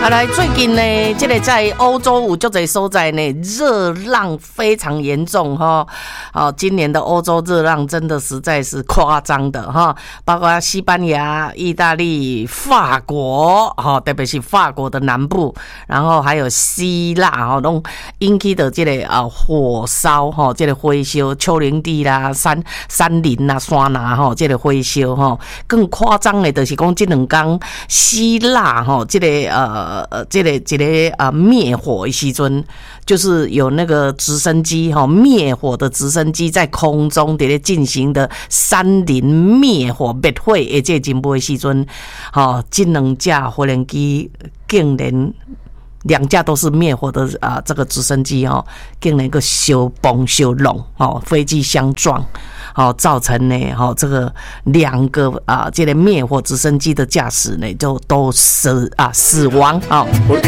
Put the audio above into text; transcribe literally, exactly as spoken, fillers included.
啊，来最近呢，这个在欧洲有足侪所在呢，热浪非常严重哈。哦，今年的欧洲热浪真的实在是夸张的哈，包括西班牙、意大利、法国哈，特别是法国的南部，然后还有希腊哈，拢引起的这个啊火烧哈，这个火烧、丘陵地啦、山山林啦、山呐哈，这个火烧哈，更夸张的就是讲这两天希腊哈，这个呃。呃呃，这个这个啊灭火的时阵，就是有那个直升机哈、哦、灭火的直升机在空中在进行的山林灭火灭火的这进步的时阵，哈、哦，这两架无人机竟然。两架都是灭火的啊、呃，这个直升机哦，竟然个烧崩烧弄哦，飞机相撞，哦，造成呢，哦，这个两个啊、呃，这个灭火直升机的驾驶呢，就都死啊死亡啊。哦